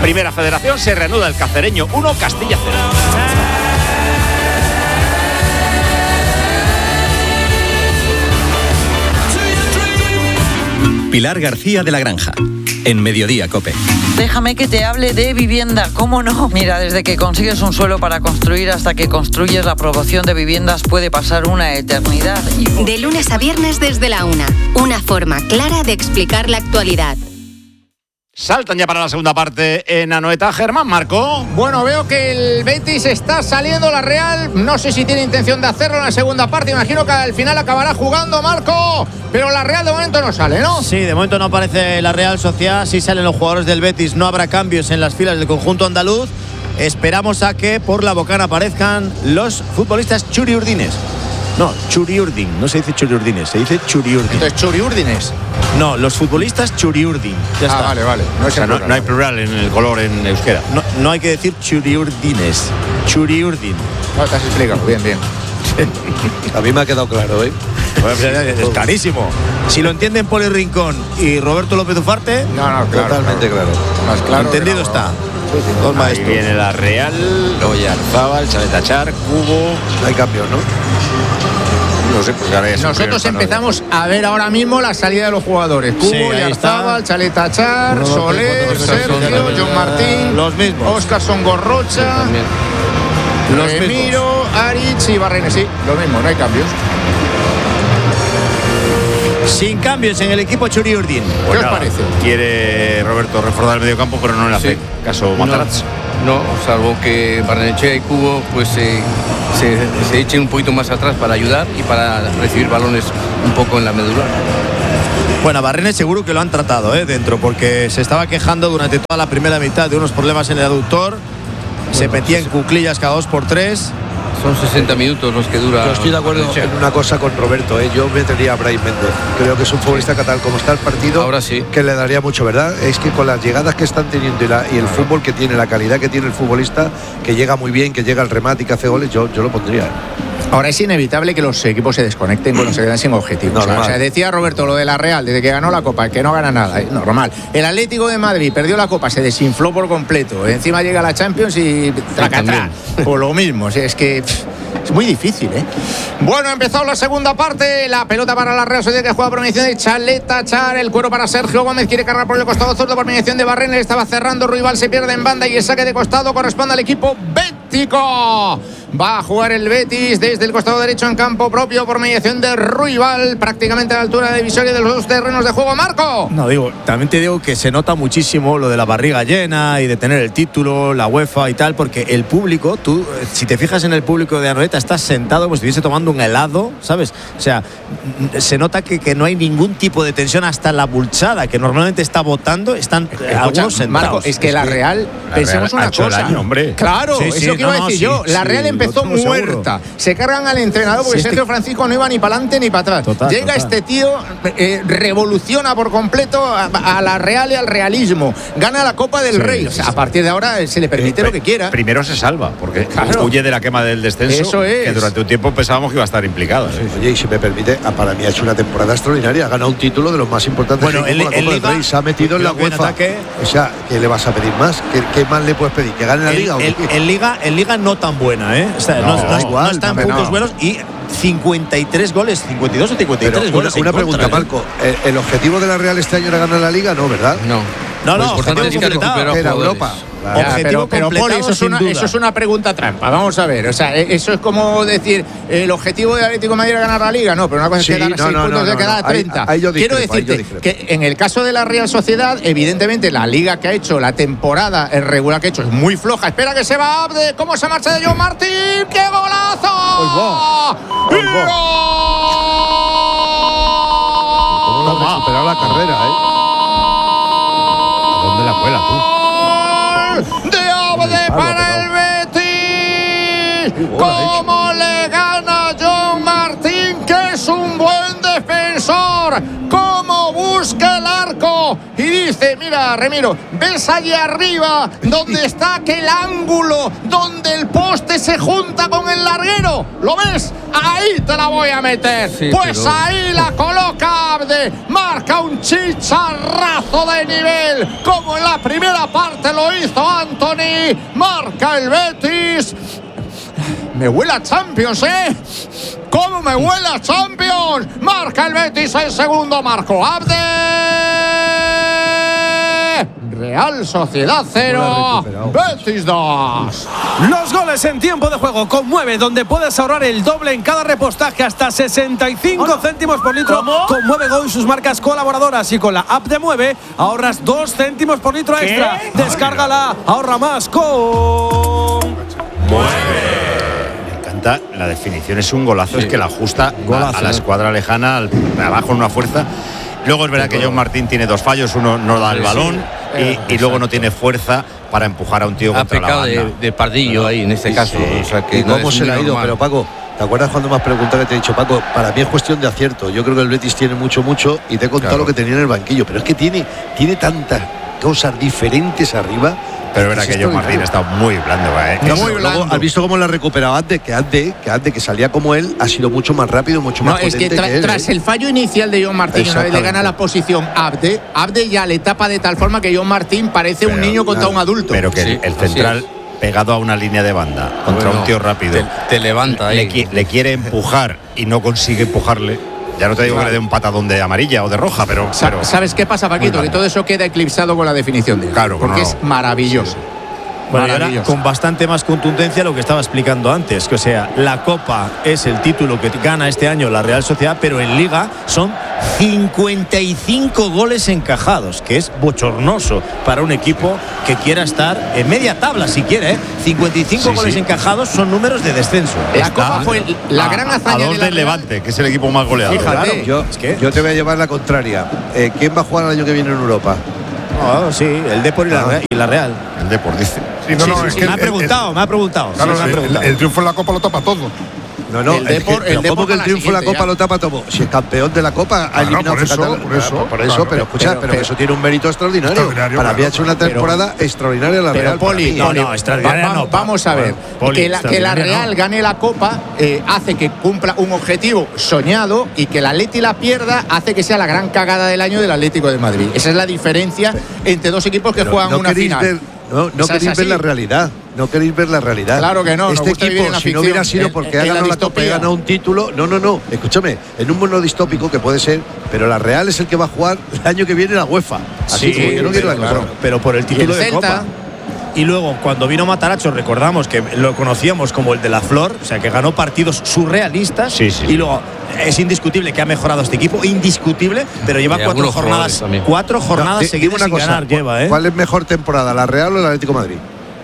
Primera Federación, se reanuda el Cacereño 1, Castilla 0. Pilar García de la Granja, en Mediodía COPE. Déjame que te hable de vivienda, ¿cómo no? Mira, desde que consigues un suelo para construir hasta que construyes la promoción de viviendas puede pasar una eternidad. De lunes a viernes desde la 1, una forma clara de explicar la actualidad. Saltan ya para la segunda parte en Anoeta. Germán Marco. Bueno, veo que el Betis está saliendo, la Real. No sé si tiene intención de hacerlo en la segunda parte. Imagino que al final acabará jugando Marco. Pero la Real de momento no sale, ¿no? Sí, de momento no aparece la Real Sociedad. Sí salen los jugadores del Betis. No habrá cambios en las filas del conjunto andaluz. Esperamos a que por la bocana aparezcan los futbolistas churiurdines. No, Churiurdin, no se dice Churiurdines, se dice Churiurdin. Entonces, Churiurdines. No, los futbolistas Churiurdin. Ya está. Vale. No, o sea, no hay plural en el color en euskera. No hay que decir Churiurdines. Churiurdin. No, te has explicado, bien. A mí me ha quedado claro, ¿eh? Es clarísimo. Si lo entienden Poli Rincón y Roberto López Ufarte, no, claro. Totalmente claro. Más claro. Entendido está. Dos maestros. Ahí viene la Real, Oyarzábal, Chaletachar, Cubo. No hay cambio, ¿no? No sé, pues ahora ya nosotros empezamos a ver ahora mismo la salida de los jugadores. Cubo, Oyarzábal, Chaletachar, Soler, Sergio, John Martín, los mismos. Óscar Songorrocha, Remiro, Aritz y Barrenes. Sí, lo mismo, no hay cambios. Sin cambios en el equipo Churiurdin. ¿Qué os parece? Quiere Roberto reforzar el mediocampo, pero no le hace caso Matarazzo. No, salvo que Barrenechea y Cubo pues se echen un poquito más atrás para ayudar y para recibir balones un poco en la medular. Bueno, a Barrenes seguro que lo han tratado dentro, porque se estaba quejando durante toda la primera mitad de unos problemas en el aductor. Se metía en cuclillas cada 2x3. Son 60 minutos los que dura. Yo estoy de acuerdo en una cosa con Roberto, Yo metería a Brahim Méndez. Creo que es un futbolista que tal como está el partido, ahora sí, que le daría mucho, ¿verdad? Es que con las llegadas que están teniendo y el fútbol que tiene, la calidad que tiene el futbolista, que llega muy bien, que llega al remate y que hace goles, yo lo pondría. Ahora es inevitable que los equipos se desconecten cuando se quedan sin objetivos. O sea, decía Roberto lo de la Real, desde que ganó la Copa, que no gana nada, normal. El Atlético de Madrid perdió la Copa, se desinfló por completo. Encima llega la Champions y tracatrá. Por lo mismo, es que es muy difícil, Bueno, ha empezado la segunda parte. La pelota para la Real Sociedad, que juega por mediación de Chaletachar. El cuero para Sergio Gómez, quiere cargar por el costado zurdo por mediación de Barrenes. Estaba cerrando, Ruibal se pierde en banda y el saque de costado corresponde al equipo bético. Va a jugar el Betis desde el costado derecho en campo propio por mediación de Ruibal, prácticamente a la altura de divisoria de los dos terrenos de juego. Marco. No, también te digo que se nota muchísimo lo de la barriga llena y de tener el título, la UEFA y tal, porque el público, tú, si te fijas en el público de Anoeta, estás sentado como si estuviese tomando un helado, ¿sabes? O sea, se nota que no hay ningún tipo de tensión, hasta la bulchada, que normalmente está votando, están algunos sentados. Marco, es que la Real, pensemos una cosa. Hombre. Claro, sí, eso que iba a decir yo. La Real empezó muerta. Se cargan al entrenador porque Sergio Francisco no iba ni para adelante ni para atrás. Llega este tío, revoluciona por completo a la Real y al realismo. Gana la Copa del Rey. O sea, a partir de ahora se le permite lo que quiera. Primero se salva, porque huye de la quema del descenso. Eso es. Que durante un tiempo pensábamos que iba a estar implicado. Oye, y si me permite, para mí ha hecho una temporada extraordinaria. Ha ganado un título de los más importantes. Bueno, la Copa del Rey. Se ha metido en la UEFA. O sea, ¿qué le vas a pedir más? ¿Qué más le puedes pedir? ¿Que gane la Liga? En Liga no tan buena, O sea, no está en puntos buenos y 53 goles, 52 o 53 goles. Una pregunta, Marco. ¿El objetivo de la Real este año era ganar la Liga? No, ¿verdad? No. Lo importante es que era Europa. Pero Poli, eso es una pregunta trampa. Vamos a ver, o sea, eso es como decir el objetivo de Atlético de Madrid era ganar la Liga, no, pero una cosa es quedar a 6 puntos de quedar a 30. Quiero decirte que en el caso de la Real Sociedad, evidentemente la Liga que ha hecho, la temporada regular que ha hecho es muy floja. Espera que se va Abde, ¿cómo se marcha de John Martín? ¡Qué golazo! ¿Cómo no ha superado la carrera, ¿A dónde la cuela tú? De Abde para el Betis. ¿Cómo le gana John Martín, que es un buen defensor? ¿Cómo busca el arco? Ramiro y dice, mira Ramiro, ¿ves allí arriba donde está aquel ángulo donde el poste se junta con el larguero? ¿Lo ves? Ahí te la voy a meter. Sí, pues pero... ahí la coloca Abde, marca un chicharrazo de nivel, como en la primera parte lo hizo Anthony, marca el Betis. Me huele a Champions, ¿eh? ¿Cómo me huele a Champions? Marca el Betis el segundo, marco Abde. Real Sociedad 0, Betis 2. Los goles en tiempo de juego con Mueve, donde puedes ahorrar el doble en cada repostaje, hasta 65 céntimos por litro. ¿Cómo? Con Mueve Go y sus marcas colaboradoras, y con la app de Mueve ahorras 2 céntimos por litro extra. Descárgala, ahorra más con Mueve. La definición es un golazo, es que la ajusta a la escuadra lejana, abajo en una fuerza. Luego es verdad que John Martín tiene 2 fallos, uno no da el balón y luego no tiene fuerza para empujar a un tío contra la banda. de Pardillo ahí en este caso. O sea, que ¿Y no cómo se le ha ido? normal. Pero Paco, ¿te acuerdas cuando me has preguntado que te he dicho, Paco, para mí es cuestión de acierto? Yo creo que el Betis tiene mucho y te he contado lo que tenía en el banquillo, pero es que tiene tantas cosas diferentes arriba. Pero verá que John Martín está muy blando, Muy blando. Luego, ¿has visto cómo la ha recuperado Abde? Que Abde, que salía como él, ha sido mucho más rápido, mucho más potente. Es que tras el fallo inicial de John Martín, una vez le gana la posición Abde ya le tapa de tal forma que John Martín parece un niño contra un adulto. Pero que el central pegado a una línea de banda contra un tío rápido te levanta ahí. Le quiere empujar y no consigue empujarle. Ya no te digo que le dé un patadón de amarilla o de roja, pero ¿sabes qué pasa, Paquito? Que todo eso queda eclipsado con la definición de él. Claro, porque es maravilloso. Bueno, y ahora con bastante más contundencia lo que estaba explicando antes, que o sea, la Copa es el título que gana este año la Real Sociedad, pero en Liga son 55 goles encajados, que es bochornoso para un equipo que quiera estar en media tabla, si quiere, 55 goles encajados son números de descenso. La Copa fue la gran hazaña a 2 del Levante, que es el equipo más goleado. Fíjate, yo te voy a llevar la contraria. ¿Quién va a jugar el año que viene en Europa? Sí, el Depor y la Real. El Depor dice. Sí, es que me ha preguntado. Claro, el triunfo en la Copa lo tapa todo. No, el Depor ¿cómo que el triunfo en la Copa lo tapa todo? Si el campeón de la Copa ha eliminado por eso, pero escucha, pero eso tiene un mérito extraordinario. Para mí ha hecho una temporada extraordinaria la Real. Poli, extraordinaria vamos a ver, que la Real gane la Copa hace que cumpla un objetivo soñado, y que el Atleti la pierda hace que sea la gran cagada del año del Atlético de Madrid. Esa es la diferencia entre dos equipos que juegan una final. No queréis ver la realidad. No queréis ver la realidad. Claro que no. Este equipo, si no hubiera sido porque ha ganado la Copa y ha ganado un título. No. Escúchame, en un mundo distópico que puede ser, pero la Real es el que va a jugar el año que viene la UEFA. Así que no quiero la Copa. Pero por el título de Copa. Y luego, cuando vino Matarazzo, recordamos que lo conocíamos como el de la Flor, o sea, que ganó partidos surrealistas. Y luego, es indiscutible que ha mejorado este equipo, indiscutible, pero lleva 4 jornadas seguidas sin ganar. ¿Cuál es mejor temporada, la Real o el Atlético de Madrid?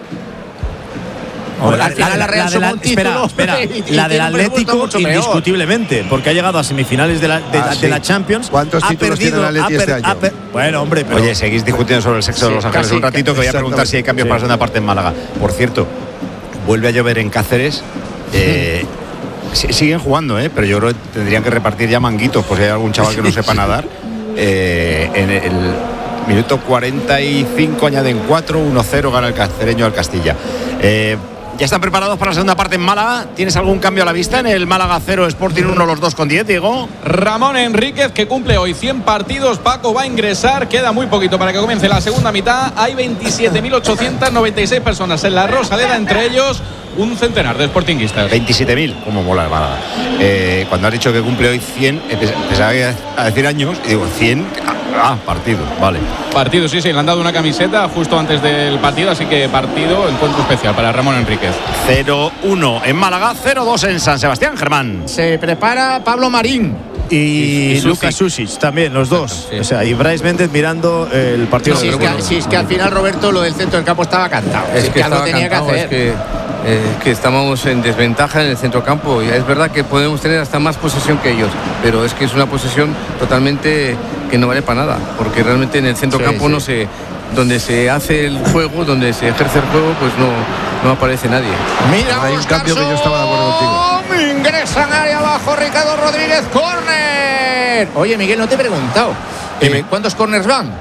Al final la Real suma un título. Espera, la del Atlético indiscutiblemente, porque ha llegado a semifinales de la Champions. ¿Cuántos títulos tiene el Atlético este año? Bueno, hombre, pero oye, seguís discutiendo sobre el sexo de los Ángeles un ratito, que voy a preguntar si hay cambios para la segunda parte en Málaga. Por cierto, vuelve a llover en Cáceres. Siguen jugando, pero yo creo que tendrían que repartir ya manguitos, por si hay algún chaval que no sepa nadar. En el minuto 45 añaden 4, 1-0 gana el cacereño al Castilla. ¿Ya están preparados para la segunda parte en Málaga? ¿Tienes algún cambio a la vista en el Málaga 0, Sporting 1, los dos con 10, Diego? Ramón Enríquez, que cumple hoy 100 partidos. Paco va a ingresar. Queda muy poquito para que comience la segunda mitad. Hay 27.896 personas en la Rosaleda, entre ellos un centenar de sportinguistas. 27.000, como mola el Málaga. Cuando has dicho que cumple hoy 100, empezaba a decir años y digo 100. Partido, vale. Partido, sí, le han dado una camiseta justo antes del partido, así que partido, encuentro especial para Ramón Enríquez. 0-1 en Málaga, 0-2 en San Sebastián, Germán. Se prepara Pablo Marín. Y Lucas Susic también, los dos. Sí. O sea, y Brais Méndez mirando el partido. Es que al final, Roberto, lo del centro del campo estaba cantado. Es que lo tenía cantado, que hacer. Que estamos en desventaja en el centrocampo. Es verdad que podemos tener hasta más posesión que ellos, pero es que es una posesión totalmente que no vale para nada, porque realmente en el centrocampo no se, donde se hace el juego, donde se ejerce el juego, pues no aparece nadie. Mira, hay un cambio que yo estaba de acuerdo contigo. Ingresa en área abajo Ricardo Rodríguez, córner. Oye, Miguel, no te he preguntado. ¿Cuántos córners van?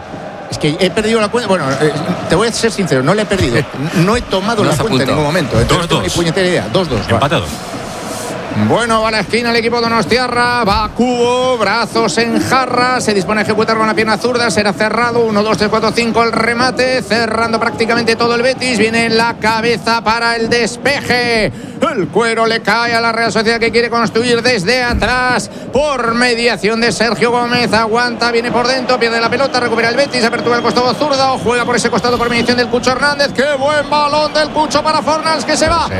Es que he perdido la cuenta. Bueno, te voy a ser sincero, no la he perdido. No he tomado la cuenta en ningún momento. Entonces no tengo ni puñetera idea. 2-2. Empatados. Bueno, va a la esquina el equipo donostiarra, va Cubo, brazos en jarra, se dispone a ejecutar con la pierna zurda, será cerrado, 1, 2, 3, 4, 5 el remate, cerrando prácticamente todo el Betis, viene la cabeza para el despeje, el cuero le cae a la Real Sociedad que quiere construir desde atrás, por mediación de Sergio Gómez, aguanta, viene por dentro, pierde la pelota, recupera el Betis, apertura el costado zurdo, juega por ese costado por mediación del Cucho Hernández, qué buen balón del Cucho para Fornals, que se va,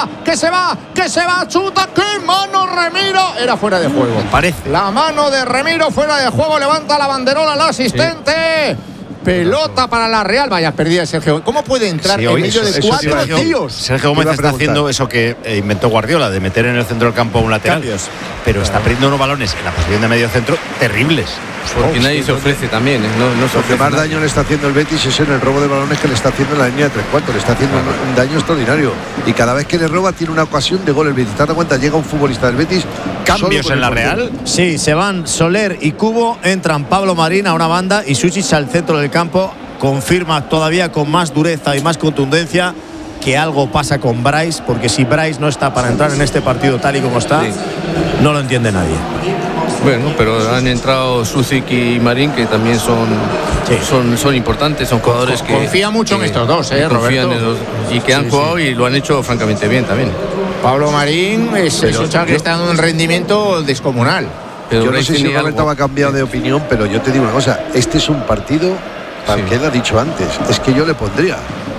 chuta, ¡qué mano Remiro! Era fuera de juego. Parece. La mano de Remiro fuera de juego. Levanta la banderola al asistente. Pelota para la Real. Vaya, perdida Sergio. ¿Cómo puede entrar en medio de 4 tíos? Sergio Gómez está haciendo eso que inventó Guardiola, de meter en el centro del campo un lateral. Cambios. Pero está perdiendo unos balones en la posición de medio centro terribles. Porque nadie se ofrece también. No se Lo que ofrece más nada. daño le está haciendo el Betis es en el robo de balones que le está haciendo en la línea de 3/4. Le está haciendo un daño extraordinario. Y cada vez que le roba tiene una ocasión de gol el Betis. ¿Te das cuenta? Llega un futbolista del Betis. ¿Cambios en la Real? Sí, se van Soler y Cubo, entran Pablo Marín a una banda y Suchich al centro del campo. Confirma todavía con más dureza y más contundencia que algo pasa con Bryce, porque si Bryce no está para entrar en este partido tal y como está, no lo entiende nadie. Bueno, pero han entrado Sucic y Marín, que también son importantes, son jugadores que confía mucho en estos dos, confían Roberto. y que han jugado y lo han hecho francamente bien también. Pablo Marín es un chaval que está dando un rendimiento descomunal. Pero yo no sé si Roberto va a cambiar de opinión, pero yo te digo una cosa, este es un partido para que él ha dicho antes, es que yo le pondría.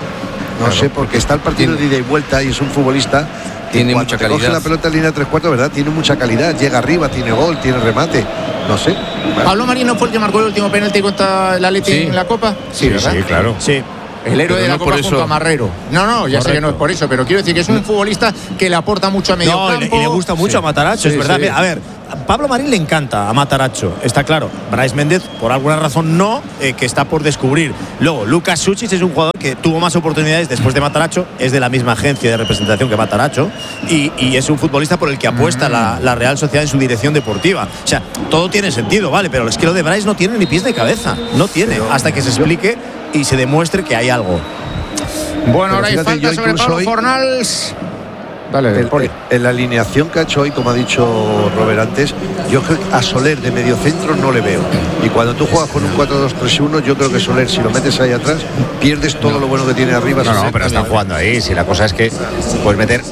No sé, porque está el partido de ida y vuelta y es un futbolista que tiene cuando mucha te calidad. coge la pelota en línea 3/4, ¿verdad? Tiene mucha calidad, llega arriba, tiene gol, tiene remate. No sé. Pablo Marín no fue el que marcó el último penalti contra el Atleti en la Copa. Sí, ¿verdad? sí, claro. Sí. El héroe Pero de la no Copa por junto eso. a Marrero. No, ya sé que no es por eso, pero quiero decir que es un futbolista que le aporta mucho a medio campo. Y le gusta mucho a Matarazzo, es verdad. A ver, Pablo Marín le encanta a Matarazzo, está claro. Bryce Méndez, por alguna razón, no, que está por descubrir. Luego, Lucas Suchich es un jugador que tuvo más oportunidades después de Matarazzo, es de la misma agencia de representación que Matarazzo, y es un futbolista por el que apuesta la Real Sociedad en su dirección deportiva. O sea, todo tiene sentido, ¿vale? Pero es que lo de Bryce no tiene ni pies de cabeza. No tiene, hasta que se explique y se demuestre que hay algo. Bueno, ahora hay fíjate, falta yo sobre incluso Pablo hoy- Fornals. Dale, Poli. En la alineación que ha hecho hoy, como ha dicho Robert antes, yo creo que a Soler de medio centro no le veo. Y cuando tú juegas con un 4-2-3-1, yo creo que Soler, si lo metes ahí atrás, pierdes todo lo bueno que tiene arriba. No, pero están jugando ahí. Si la cosa es que puedes meter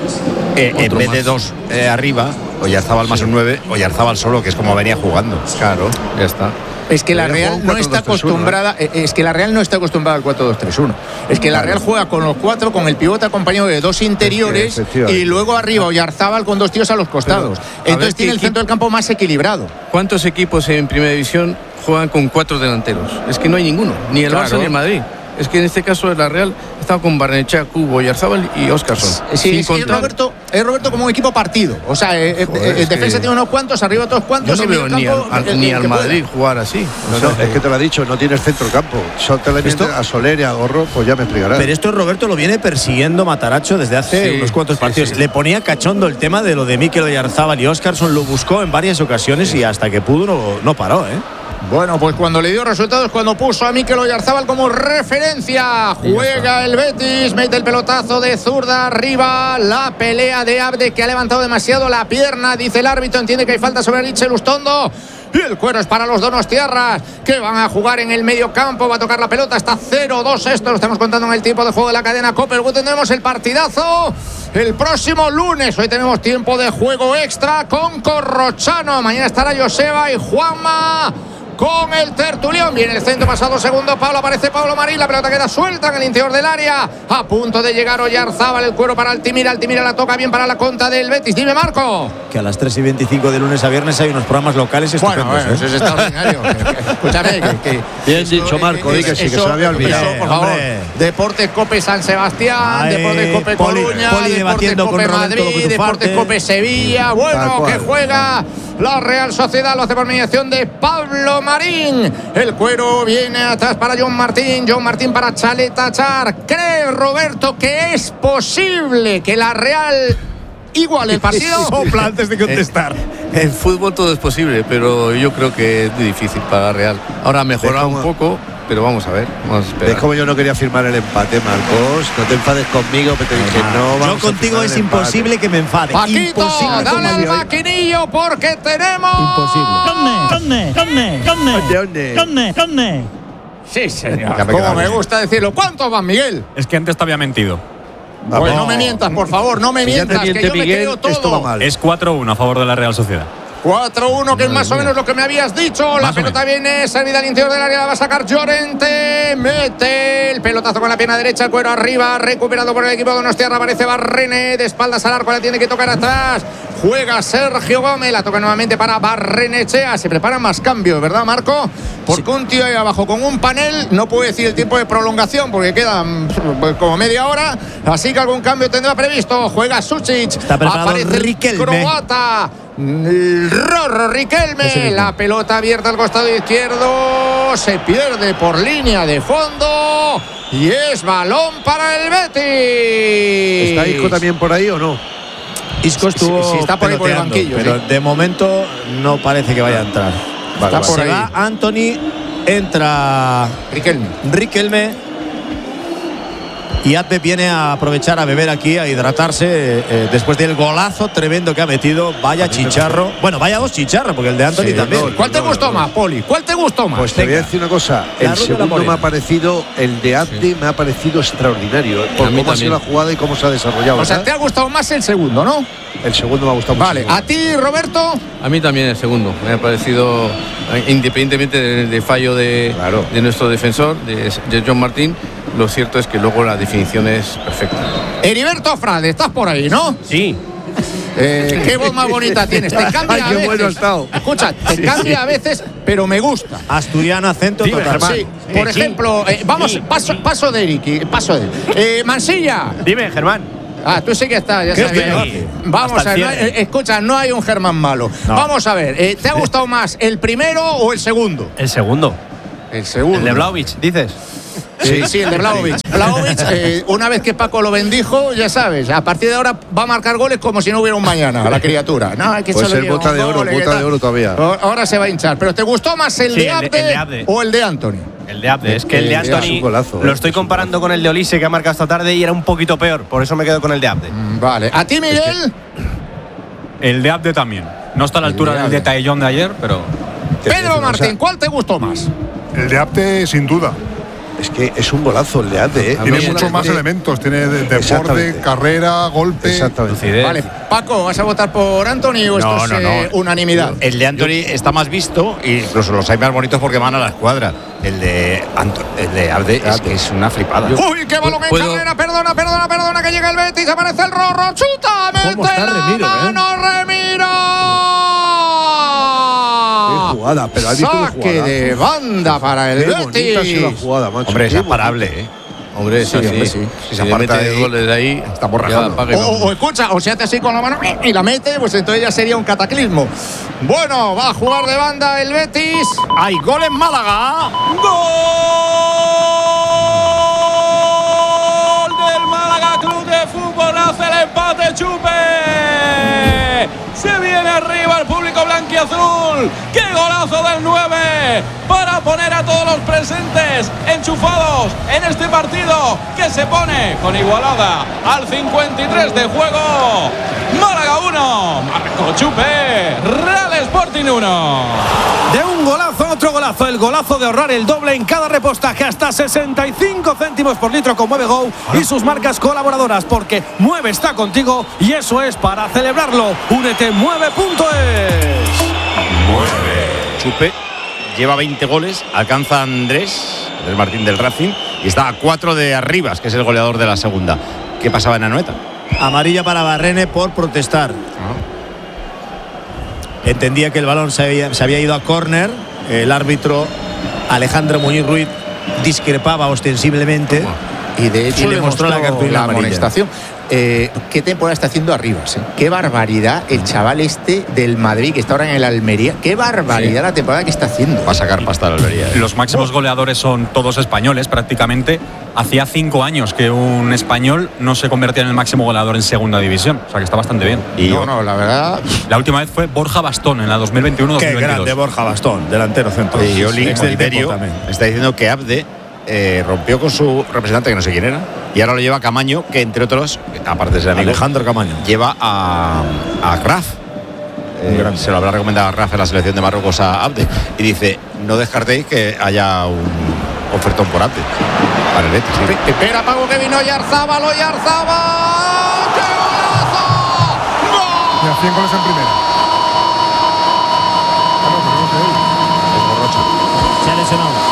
en vez de dos arriba, Oyarzábal más un 9, Oyarzábal solo, que es como venía jugando. Claro, ya está. Es que la Real no está acostumbrada, es que la Real no está acostumbrada al 4-2-3-1. Es que la Real juega con los 4, con el pivote acompañado de 2 interiores y luego arriba Oyarzábal con 2 tíos a los costados. Entonces tiene el centro del campo más equilibrado. ¿Cuántos equipos en Primera División juegan con 4 delanteros? Es que no hay ninguno, ni el Barça ni el Madrid. Es que en este caso la Real estaba con Barnechea, Cubo, Oyarzábal y Óscarson. Sí, es Roberto como un equipo partido. O sea, defensa tiene unos cuantos, arriba otros cuantos. Yo no veo ni al Madrid jugar así. No, es que te lo ha dicho, no tienes centro campo. Solo te le metes a Soler y a Gorro, pues ya me explicarás. Pero esto Roberto lo viene persiguiendo Matarazzo desde hace unos cuantos partidos. Le ponía cachondo el tema de lo de Mikel Oyarzábal y Óscarson, lo buscó en varias ocasiones y hasta que pudo no paró, ¿eh? Bueno, pues cuando le dio resultados, cuando puso a Mikel Oyarzábal como referencia, juega el Betis, mete el pelotazo de zurda arriba, la pelea de Abde, que ha levantado demasiado la pierna, dice el árbitro, entiende que hay falta sobre Richel Lustondo. Y el cuero es para los donostiarras, que van a jugar en el medio campo. Va a tocar la pelota, está 0-2 esto. Lo estamos contando en el tiempo de juego de la cadena COPE. Luego tendremos el partidazo el próximo lunes. Hoy tenemos tiempo de juego extra con Corrochano. Mañana estará Joseba y Juanma con el tertulión. Viene el centro, pasado segundo Pablo, aparece Pablo Marín, la pelota queda suelta en el interior del área, a punto de llegar Oyarzábal, el cuero para Altimira la toca bien para la contra del Betis. Dime, Marco. Que a las 3:25 de lunes a viernes hay unos programas locales estupendos. Bueno, eso es extraordinario. Escúchame, bien dicho, Marco, di que sí, que se me había olvidado. Eso, por favor. Deportes Cope San Sebastián, Deportes Cope Coruña, Deportes Cope Madrid, Deportes Cope Sevilla. Bueno, que juega la Real Sociedad, lo hace por mediación de Pablo Marín. El cuero viene atrás para John Martín para Chaleta Char. ¿Cree Roberto que es posible que la Real iguale el partido? Sopla antes de contestar. En fútbol todo es posible, pero yo creo que es muy difícil para la Real. Ahora ha mejorado un poco, pero vamos a ver. Vamos a esperar. Es como yo no quería firmar el empate, Marcos. No te enfades conmigo, pero te dije no. Yo contigo es imposible que me enfade. Paquito, Imposible. dale al maquinillo porque tenemos. Imposible. ¿Dónde? Sí, señor. Como me gusta decirlo. ¿Cuántos van, Miguel? Es que antes te había mentido. Pues no me mientas, por favor, no me mientas, que yo me creo todo. Esto va mal. Es 4-1 a favor de la Real Sociedad. 4-1, que es más o menos lo que me habías dicho. La pelota viene servida al interior del área, la va a sacar Llorente. Mete el pelotazo con la pierna derecha, el cuero arriba, recuperado por el equipo de Donostiarra. Aparece Barrene, de espaldas al arco, la tiene que tocar atrás. Juega Sergio Gómez, la toca nuevamente para Barrenechea. Se preparan más cambios, ¿verdad, Marco? Porque un tío ahí abajo con un panel, no puedo decir el tiempo de prolongación porque quedan como media hora. Así que algún cambio tendrá previsto. Juega Sucic, está preparado. Aparece Riquelme. croata. Rorro Riquelme, la pelota abierta al costado izquierdo, se pierde por línea de fondo y es balón para el Betis. ¿Está Isco también por ahí o no? Isco estuvo sí, está por ahí por el banquillo, pero de momento no parece que vaya a entrar. Está por se ahí. va Anthony, entra Riquelme. Y Adbe viene a aprovechar a beber aquí, a hidratarse después del golazo tremendo que ha metido. Vaya chicharro. Bueno, vaya dos chicharros, porque el de Anthony también. ¿Cuál te gustó más, Poli? ¿Cuál te gustó más? Pues te voy a decir una cosa. El segundo me ha parecido, el de Adbe me ha parecido extraordinario. Por cómo ha sido la jugada y cómo se ha desarrollado. O sea, te ha gustado más el segundo, ¿no? El segundo me ha gustado mucho. Vale, ¿a ti, Roberto? A mí también el segundo. Me ha parecido, independientemente del fallo de nuestro defensor, de John Martín, lo cierto es que luego la definición es perfecta. Heriberto Frade, estás por ahí, ¿no? Sí. Qué voz más bonita tienes. Te cambia a veces. Bueno escucha, te cambia a veces, pero me gusta. Asturiano, acento total. Sí. Por ejemplo, vamos, paso de Eric. Mansilla. Dime, Germán. Tú sí que estás, ya sabes. Vamos a ver, escucha, no hay un Germán malo. No. Vamos a ver, ¿te ha gustado más el primero o el segundo? El segundo. El segundo. El de Vlahovic, dices. Sí, el de Vlahovic. Vlahovic, una vez que Paco lo bendijo, ya sabes, a partir de ahora va a marcar goles como si no hubiera un mañana, la criatura. No, hay que pues el bota de oro todavía. Ahora se va a hinchar. ¿Pero te gustó más el de Abde o el de Anthony? El de Abde, es que el de Anthony lo estoy comparando con el de Olise que ha marcado esta tarde y era un poquito peor, por eso me quedo con el de Abde. Vale, ¿a ti, Miguel? El de Abde también. No está a la altura del de Taillón de ayer, pero… Pedro Martín, ¿cuál te gustó más? El de Abde, sin duda. Es que es un golazo el de Abde, Tiene muchos más elementos. Tiene deporte, carrera, golpe. Exactamente. Vale, Paco, ¿vas a votar por Anthony o esto es unanimidad? El de Anthony está más visto y incluso los hay más bonitos porque van a la escuadra. El de Abde es que es una flipada. ¡Uy, qué balón en carrera! Perdona, que llega el Betis. Aparece el Rorro. ¡Chuta! ¡Mete la mano, Remiro! ¡Qué jugada! Pero ¿has visto saque de banda para el Betis. Ha sido la jugada, macho. Hombre, es imparable, Hombre, sí. Si se aparta de goles de ahí, está borrajando. O escucha, o se hace así con la mano y la mete, pues entonces ya sería un cataclismo. Bueno, va a jugar de banda el Betis. ¡Hay gol en Málaga! ¡Gol del Málaga Club de Fútbol! Hace el empate Chupe. Se viene arriba el público blanquiazul. ¡Qué golazo del 9! Para poner a todos los presentes enchufados en este partido que se pone con igualada al 53 de juego. Málaga 1, Marco Chupe, Real Sporting 1. De un golazo, otro golazo. El golazo de ahorrar el doble en cada repostaje. Hasta 65 céntimos por litro con Mueve Go y sus marcas colaboradoras. Porque Mueve está contigo y eso es para celebrarlo. Únete Mueve.es. Chupe lleva 20 goles, alcanza a Andrés, el Martín del Racing, y está a 4 de Arribas, que es el goleador de la segunda. ¿Qué pasaba en Anoeta? Amarilla para Barrene por protestar. Entendía que el balón se había ido a córner. El árbitro Alejandro Muñiz Ruiz discrepaba ostensiblemente y de hecho le mostró la cartulina amarilla. Amonestación. qué temporada está haciendo Arribas, ¿eh? Qué barbaridad el chaval este del Madrid, que está ahora en el Almería. Qué barbaridad la temporada que está haciendo. Va a sacar pasta la Almería. Los máximos goleadores son todos españoles, prácticamente. Hacía 5 años que un español no se convertía en el máximo goleador en segunda división. O sea que está bastante bien. Y la verdad. La última vez fue Borja Bastón en la 2021-2022. Qué grande Borja Bastón, delantero centro. Y Oliverio está diciendo que Abde rompió con su representante, que no sé quién era, y ahora lo lleva a Camaño, que entre otros, aparte de ser amigo, Alejandro Camaño, lleva a Graf. Se lo habrá recomendado a Graf en la selección de Marruecos a Abde. Y dice, no descartéis que haya un ofertón por Abde para el Betis. ¿Sí? Espera, Paco, que vino Oyarzábal. ¡Qué golazo! ¡Gol! Y a 100 goles en primera. Es Borrocha. Se ha lesionado.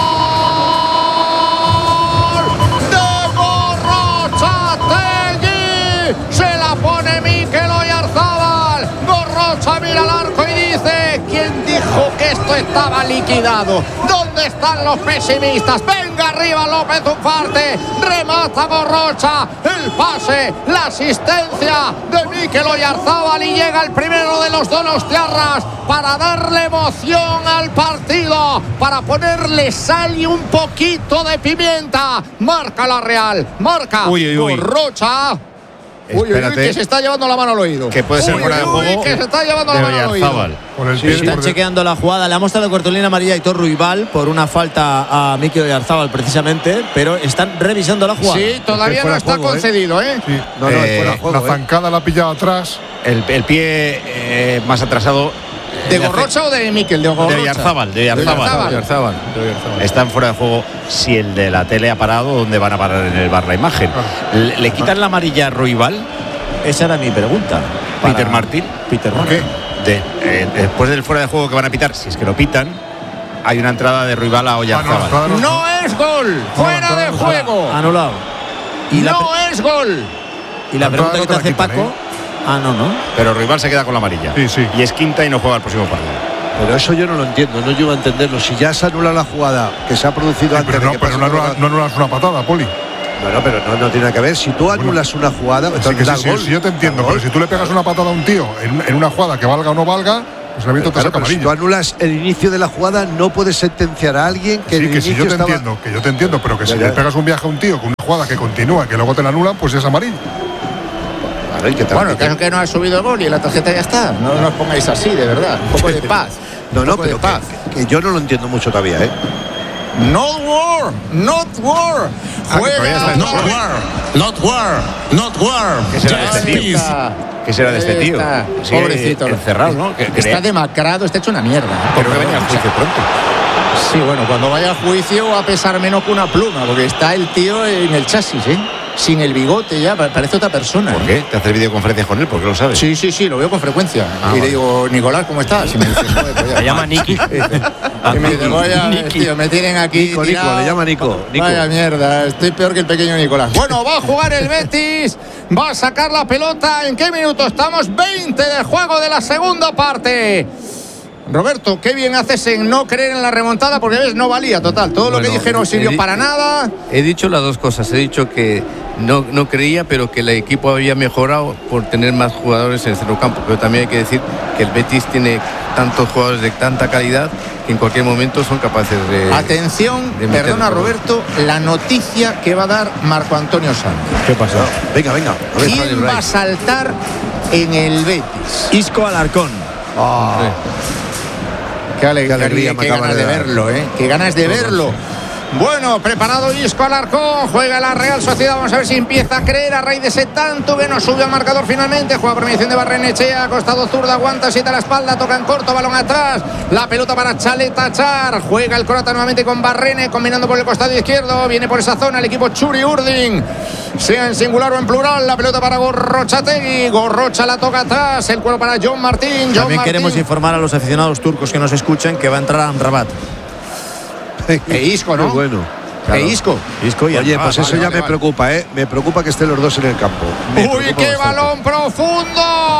Se la pone Mikel Oyarzábal. Borrocha mira al arco y dice: ¿quién dijo que esto estaba liquidado? ¿Dónde están los pesimistas? Venga arriba López Ufarte. Remata Borrocha. El pase, la asistencia de Mikel Oyarzábal y llega el primero de los donostiarras para darle emoción al partido, para ponerle sal y un poquito de pimienta. Marca la Real. Marca Borrocha. Espérate, que se está llevando la mano al oído. Que puede ser fuera de juego. Que se está llevando la mano al oído. Están chequeando la jugada. Le ha mostrado cartulina amarilla a Aitor Ruibal por una falta a Mikel Oyarzábal precisamente, pero están revisando la jugada. Sí, todavía no está concedido, ¿eh? Sí. No, es fuera de juego, la zancada la ha pillado atrás. El pie más atrasado. ¿De Borrocha o de Mikel? De Oyarzábal. Están fuera de juego. Si el de la tele ha parado, ¿dónde van a parar en el bar la imagen? ¿Le quitan la amarilla a Ruibal? Esa era mi pregunta. Peter Martín. ¿Por qué? Después del fuera de juego que van a pitar, si es que lo pitan, hay una entrada de Ruibal a Oyarzábal. No es gol. Fuera de juego. Anulado. No es gol. Y la pregunta que te hace Paco. No. Pero Ruibal se queda con la amarilla. Sí. Y es quinta y no juega el próximo partido. Pero eso yo no lo entiendo, no llego a entenderlo. Si ya se anula la jugada que se ha producido antes. Pero no anulas una patada, Poli. Bueno, pero no tiene nada que ver. Si tú anulas una jugada, entonces da gol. Sí, yo te entiendo, pero si tú le pegas una patada a un tío en una jugada que valga o no valga, pues el árbitro te saca amarilla. Si tú anulas el inicio de la jugada, no puedes sentenciar a alguien que sí, yo te entiendo, pero que si le pegas un viaje a un tío con una jugada que continúa, que luego te la anulan, pues es amarillo. Bueno, el caso es que no ha subido el gol y la tarjeta ya está. No os pongáis así, de verdad. Un poco de paz. Pero que yo no lo entiendo mucho todavía, ¿eh? Not war. Juega. Not war. ¿Qué será de este tío? Pobrecito. Encerrado, ¿no? Está demacrado, está hecho una mierda. Pero que venga al juicio pronto. Sí, bueno, cuando vaya al juicio va a pesar menos que una pluma, porque está el tío en el chasis, ¿eh? Sin el bigote ya, parece otra persona. ¿Por qué? ¿Te haces videoconferencias con él? ¿Por qué lo sabes? Sí, lo veo con frecuencia. Y le digo, Nicolás, ¿cómo estás? Y me dice, me llama Niki. Y me dice, tío, me tienen aquí. Nico, le llama Nico. Vaya mierda, estoy peor que el pequeño Nicolás. Bueno, va a jugar el Betis, va a sacar la pelota. ¿En qué minuto estamos? 20 de juego de la segunda parte. Roberto, qué bien haces en no creer en la remontada, porque ves, no valía, total. Todo lo que dije no sirvió para nada. He dicho las dos cosas. He dicho que no creía, pero que el equipo había mejorado por tener más jugadores en el centrocampo. Pero también hay que decir que el Betis tiene tantos jugadores de tanta calidad que en cualquier momento son capaces de... Atención, perdona Roberto, la noticia que va a dar Marco Antonio Sanz. ¿Qué pasa? Venga. ¿Quién va a saltar en el Betis? Isco Alarcón. Qué alegría, qué ganas de verlo, qué ganas de verlo. Bueno, preparado Isco Alarcón, juega la Real Sociedad, vamos a ver si empieza a creer a raíz de ese tanto que no sube al marcador finalmente. Juega por mediación de Barrenechea, costado zurda, aguanta, siete a la espalda, toca en corto, balón atrás, la pelota para Chaleta Char, juega el croata nuevamente con Barrene, combinando por el costado izquierdo, viene por esa zona el equipo Churi Urdin, sea en singular o en plural, la pelota para Gorrochategui, Gorrocha la toca atrás, el cuero para John Martín. También queremos informar a los aficionados turcos que nos escuchan que va a entrar a Amrabat. Isco, ¿no? Muy bueno. Claro. Isco y oye, pues eso ya me preocupa, Me preocupa que estén los dos en el campo. Uy, qué balón profundo.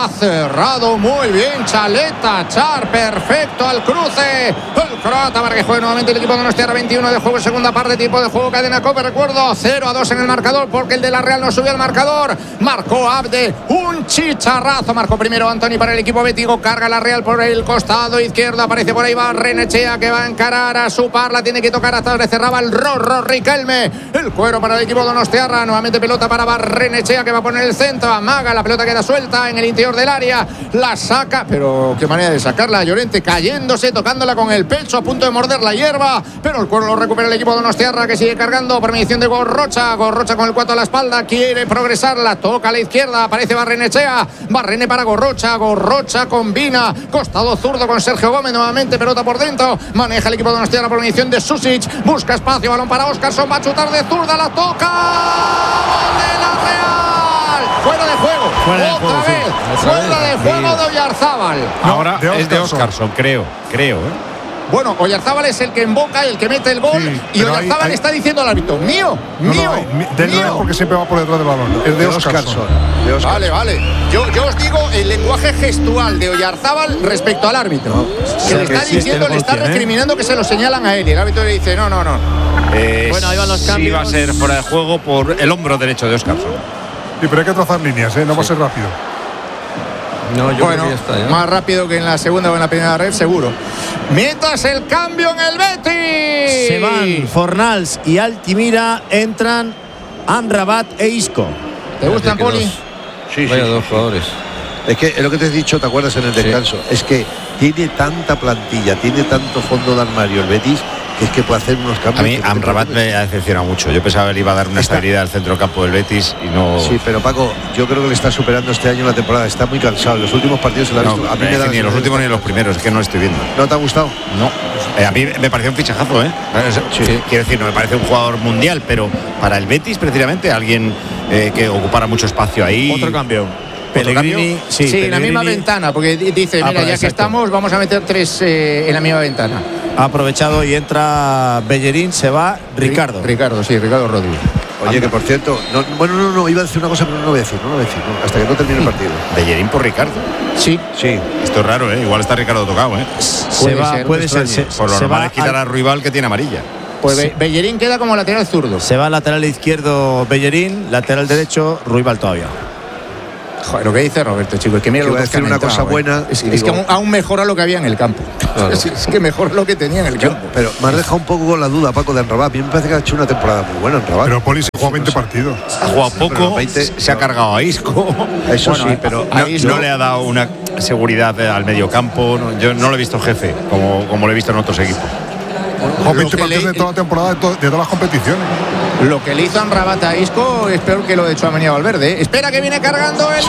Ha cerrado muy bien Chaleta Char, perfecto al cruce. El croata para que juegue nuevamente el equipo de Donostiarra. 21 de juego, segunda parte, tiempo de juego, cadena COPE. Recuerdo 0-2 en el marcador porque el de la Real no subió al marcador. Marcó Abde, un chicharrazo. Marcó primero Antoni para el equipo bético. Carga la Real por el costado izquierdo. Aparece por ahí Barrenechea que va a encarar a su par. La tiene que tocar hasta donde cerraba el Rorro Riquelme. El cuero para el equipo de Donostiarra. Nuevamente pelota para Barrenechea que va a poner el centro. Amaga, la pelota queda suelta en el interior del área. La saca, pero qué manera de sacarla. Llorente cayéndose, tocándola con el pecho, a punto de morder la hierba. Pero el cuero lo recupera el equipo de Donostiarra que sigue cargando. Permisión de Gorrocha. Gorrocha con el 4 a la espalda. Quiere progresar. La toca a la izquierda. Aparece Barrenechea. Barrene para Gorrocha. Gorrocha combina. Costado zurdo con Sergio Gómez. Nuevamente pelota por dentro. Maneja el equipo de Donostiarra por medición de Susic. Busca espacio. Balón para Óscarson. Va a chutar de zurda. La toca. ¡Gol de la Real! Fuera de juego. Otra vez. Fuera de juego de Oyarzábal. Ahora es de Óscarson, creo. Bueno, Oyarzábal es el que emboca, el que mete el gol. Sí, y Oyarzábal está diciendo al árbitro: mío. No es porque siempre va por detrás del balón. Es de Óscarson. Vale. Yo os digo el lenguaje gestual de Oyarzábal respecto al árbitro. Que le está diciendo, le está recriminando que se lo señalan a él. Y el árbitro le dice: no. Bueno, ahí van los cambios. Sí, va a ser fuera de juego por el hombro derecho de Óscarson. Sí, pero hay que trazar líneas, no va a ser rápido. No, yo bueno, creo que ya está, más rápido que en la segunda o en la primera red, seguro. Mientras el cambio en el Betis. Se van Fornals y Altimira, entran Amrabat e Isco. ¿Te gustan, Poli? Sí, Vaya dos jugadores. Es que es lo que te he dicho, ¿te acuerdas en el descanso? Es que tiene tanta plantilla, tiene tanto fondo de armario el Betis, que es que puede hacer unos cambios. A mí Amrabat me ha decepcionado mucho. Yo pensaba que le iba a dar una estabilidad al centrocampo del Betis y no. Sí, pero Paco, yo creo que le está superando este año la temporada. Está muy cansado. Los últimos partidos se lo ha visto. A mí me da ni en los últimos ni en los primeros, es que no lo estoy viendo. ¿No te ha gustado? No. A mí me pareció un fichajazo, Sí. Quiero decir, no me parece un jugador mundial, pero para el Betis, precisamente, alguien que ocupara mucho espacio ahí. Otro cambio. Pellegrini, sí, en la misma ventana, porque dice, mira, ya que estamos, vamos a meter 3 en la misma ventana. Ha aprovechado y entra Bellerín, se va Ricardo. Ricardo Rodríguez. Oye, que por cierto, no, iba a decir una cosa, pero no lo voy a decir, hasta que no termine el partido. Bellerín por Ricardo. Sí. Esto es raro, Igual está Ricardo tocado, Puede ser. Por lo normal es quitar a Ruibal, que tiene amarilla. Pues Bellerín queda como lateral zurdo. Se va lateral izquierdo Bellerín, lateral derecho Ruibal todavía. Joder, lo que dice Roberto, chicos, es que mira, que va a decir una cosa buena. Es que aún mejora lo que había en el campo. Claro. Es que mejora lo que tenía en el campo. Pero me has dejado un poco con la duda, Paco, de Amrabat. A mí me parece que ha hecho una temporada muy buena Amrabat. Pero Poli se juega 20 partidos. Ha jugado poco, se ha cargado a Isco. Eso sí, pero no le ha dado una seguridad al medio campo. Yo no lo he visto jefe, como lo he visto en otros equipos. Con 20 partidos de toda la temporada, de todas las competiciones. Lo que le hizo Amrabat a Isco es peor que lo de Tchouaméni a Valverde. Espera que viene cargando el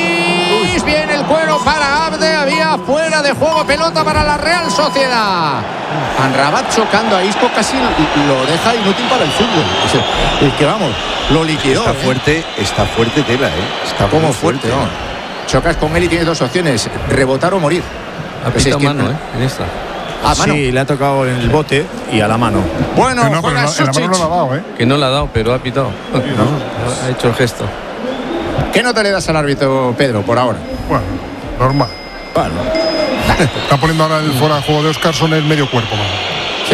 Betis. Viene el cuero para Abde. Había fuera de juego, pelota para la Real Sociedad. Amrabat chocando a Isco casi lo deja inútil para el fútbol. Es que vamos, lo liquidó. Está fuerte tela, Está como fuerte, ¿no? Chocas con él y tienes 2 opciones: rebotar o morir. Ha pitado mano, en esta. Sí, le ha tocado en el bote y a la mano. Bueno, pero en la mano no la ha dado, Que no la ha dado, pero ha pitado. Ha hecho el gesto. ¿Qué nota le das al árbitro, Pedro, por ahora? Bueno, normal. Bueno. Está poniendo ahora el fuera de juego de Óscarson el medio cuerpo, man. Sí.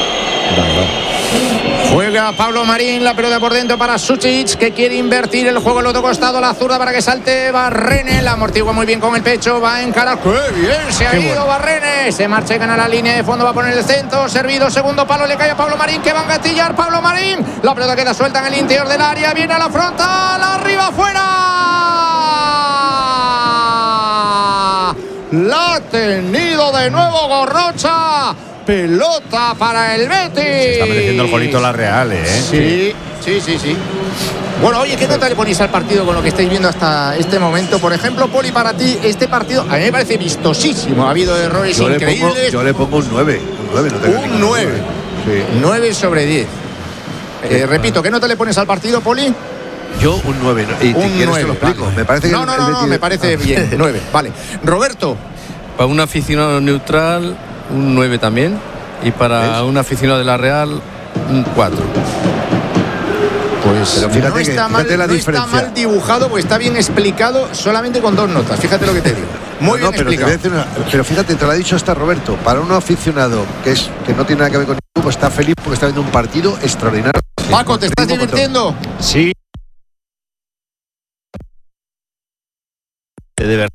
Juega Pablo Marín, la pelota por dentro para Susic, que quiere invertir el juego al otro costado, la zurda para que salte Barrene, la amortigua muy bien con el pecho, va a encarar, ¡qué bien se ha ido Barrene! Se marcha y gana la línea de fondo, va a poner el centro, servido, segundo palo, le cae a Pablo Marín, que va a engatillar Pablo Marín, la pelota queda suelta en el interior del área, viene a la frontal, arriba, afuera. La ha tenido de nuevo Gorrocha. Pelota para el Betis. Se está mereciendo el golito la Real, Sí. Bueno, oye, ¿qué nota le ponéis al partido con lo que estáis viendo hasta este momento? Por ejemplo, Poli, para ti, este partido a mí me parece vistosísimo. Ha habido errores increíbles. Yo le pongo un 9. Un 9. Sí. 9 sobre 10. Repito, ¿qué nota le pones al partido, Poli? Yo un 9. ¿Y un 9, te lo explico? Me parece que no, me parece bien. 9. Vale. Roberto. Para un aficionado neutral, un 9 también. Y para un aficionado de la Real, un 4. Pues pero fíjate, no está mal, la no diferencia. está mal dibujado, pues está bien explicado solamente con 2 notas. Fíjate lo que te digo. Muy bien explicado. Pero fíjate, te lo ha dicho hasta Roberto. Para un aficionado que no tiene nada que ver con el grupo, está feliz porque está viendo un partido extraordinario. Paco, ¿te estás divirtiendo? Sí. De verdad.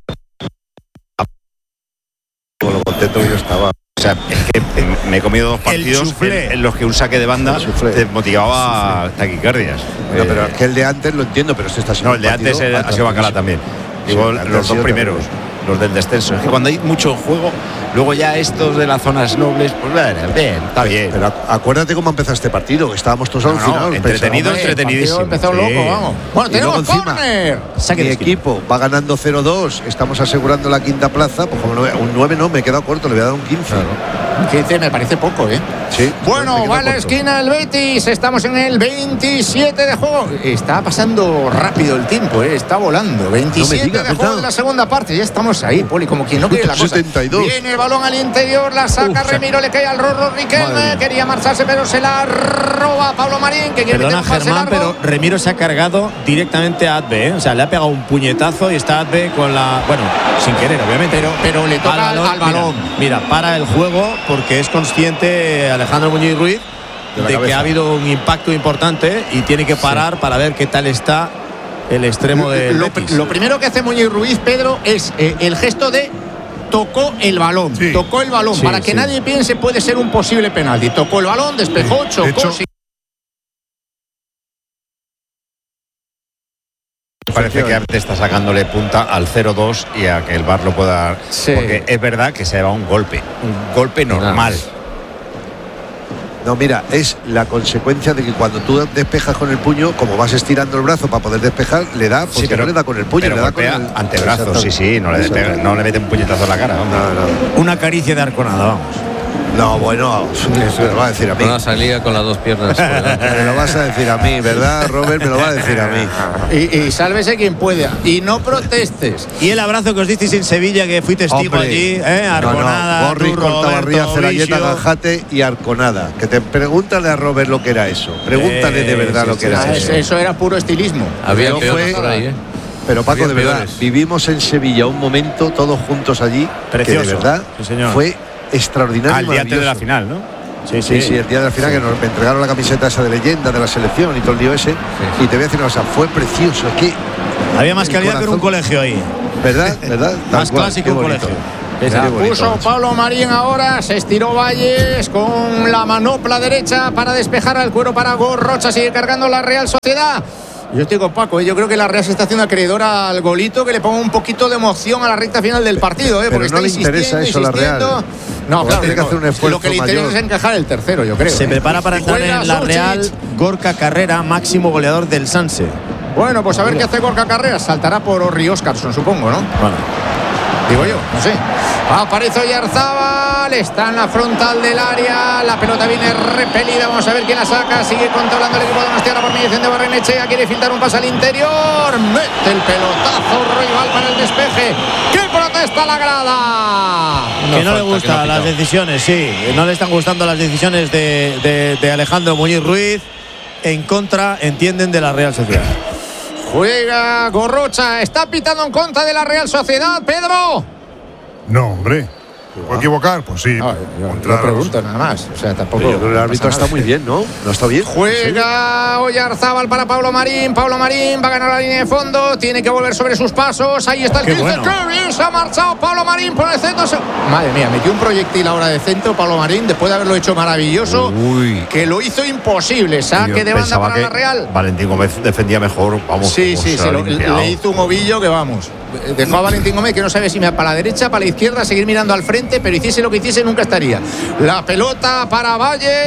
Con lo contento que yo estaba. O sea, es que me he comido 2 partidos en los que un saque de banda te motivaba taquicardias. Bueno, pero es que el de antes lo entiendo, pero este está siendo. No, el de antes ha sido bacala también. Digo, los 2 primeros, los del descenso. Es que cuando hay mucho juego, luego ya estos de las zonas nobles, pues bien, está bien. Pero acuérdate cómo empezó este partido, que estábamos todos alucinados. Entretenidísimo. Empezó loco, vamos. Bueno, tenemos córner. Mi equipo va ganando 0-2, estamos asegurando la 5ª plaza, pues como un 9 no, me he quedado corto, le voy a dar un 15. Un 15 me parece poco, ¿eh? Sí. Bueno, va a la esquina el Betis, estamos en el 27 de juego. Está pasando rápido el tiempo, está volando. 27 de juego de la segunda parte, ya estamos ahí, Poli, como quien no quiere la cosa. 72. Viene el balón al interior, la saca Remiro, le cae al Rorro Riquelme, quería marcharse, pero se la roba Pablo Marín, que quiere Perdona, meter un pase Germán, largo. pero Remiro se ha cargado directamente a Adve, ¿eh? O sea, le ha pegado un puñetazo y está Adve con la... Bueno, sin querer, obviamente. Pero le toca al balón. Mira, para el juego porque es consciente Alejandro Muñiz Ruiz de que ha habido un impacto importante y tiene que parar para ver qué tal está el extremo del Betis. Lo primero que hace Muñiz Ruiz, Pedro, es el gesto de tocó el balón. Tocó el balón. Para que nadie piense puede ser un posible penalti. Tocó el balón, despejó, chocó. Parece que Arte está sacándole punta al 0-2 y a que el VAR lo pueda... Porque es verdad que se ha llevado un golpe normal. No, mira, es la consecuencia de que cuando tú despejas con el puño, como vas estirando el brazo para poder despejar, le da, porque no le da con el puño, le da con el antebrazo, no le mete un puñetazo en la cara. No. Una caricia de arconada, vamos. No, bueno, me lo va a decir a mí. Una salida con las 2 piernas. Me lo vas a decir a mí, ¿verdad, Robert? Me lo va a decir a mí. Y sálvese quien pueda. Y no protestes. Y el abrazo que os disteis en Sevilla, que fui testigo allí, Arconada, Gorri, Cortabarría, Celayeta, Gajate y Arconada. Que te pregúntale a Robert lo que era eso. Pregúntale de verdad lo que era eso. Eso era puro estilismo. Había peores por ahí, Pero Paco, de verdad, vivimos en Sevilla un momento todos juntos allí. Precioso. Que de verdad fue extraordinario. Al día antes de la final, ¿no? Sí, el día de la final que nos entregaron la camiseta esa de leyenda de la selección y todo el lío ese. Y te voy a decir una cosa, fue precioso. Es que había más calidad que en un colegio ahí. ¿Verdad? Más clásico un colegio. La puso Pablo Marín ahora, se estiró Valles con la manopla derecha para despejar al cuero para Gorrocha, sigue cargando la Real Sociedad. Yo estoy con Paco, yo creo que la Real se está haciendo acreedora al golito que le ponga un poquito de emoción a la recta final del partido, porque no le interesa eso a la Real. No, claro, tiene que hacer un esfuerzo lo que le interesa es encajar el tercero, yo creo. Se prepara para entrar en la Real Gorka Carrera, máximo goleador del Sanse. Bueno, pues a ver qué hace Gorka Carrera. Saltará por Orri Óscarson, supongo, ¿no? Bueno. Digo yo, no sé. Aparece Oyarzábal, está en la frontal del área, la pelota viene repelida, vamos a ver quién la saca, sigue controlando el equipo de Donostiarra por mediación de Barrenechea, quiere filtrar un pase al interior, mete el pelotazo rival para el despeje. ¡Qué protesta la grada! Que no le gustan las decisiones, no le están gustando las decisiones de Alejandro Muñiz Ruiz, en contra, entienden, de la Real Sociedad. Juega Gorrocha, está pitando en contra de la Real Sociedad, Pedro. No, hombre. ¿Se puede equivocar? Pues sí. No pregunto nada más. O sea, tampoco. Yo creo que el árbitro está muy bien, ¿no? ¿No está bien? Juega Oyarzábal para Pablo Marín. Pablo Marín va a ganar la línea de fondo. Tiene que volver sobre sus pasos. Ahí está el 15. Bueno. ¡Qué bien se ha marchado Pablo Marín por el centro! Madre mía, metió un proyectil ahora de centro Pablo Marín después de haberlo hecho maravilloso. Que lo hizo imposible. Saque de banda para la Real. Valentín Gómez defendía mejor. Vamos. Sí, le hizo un ovillo que vamos. Dejó a Valentín Gómez que no sabe si me para la derecha, para la izquierda, seguir mirando al frente, pero hiciese lo que hiciese nunca estaría. La pelota para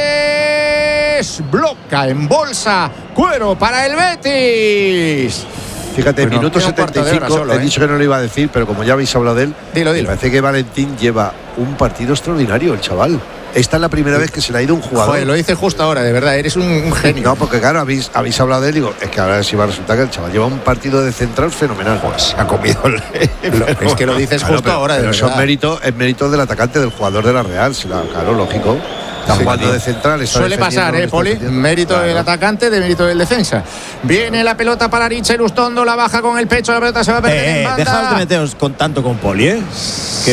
Valles, bloca en bolsa, cuero para el Betis. Fíjate, bueno, minuto 75, solo, he dicho que no lo iba a decir, pero como ya habéis hablado de él, dilo. Me parece que Valentín lleva un partido extraordinario, el chaval. Esta es la primera vez que se le ha ido un jugador. Joder, lo dices justo ahora, de verdad, eres un genio. No, porque claro, habéis hablado de él, digo, es que ahora sí va a resultar que el chaval lleva un partido de central fenomenal. Pues se ha comido es que lo dices justo ahora, de pero verdad. Eso es mérito del atacante, del jugador de la Real, claro, lógico. Está jugando de central. Suele pasar, Poli. Mérito del atacante, de mérito del defensa. Viene la pelota para Richard Ustondo, la baja con el pecho, la pelota se va a perder en banda. Dejaos de meteros con tanto con Poli, Que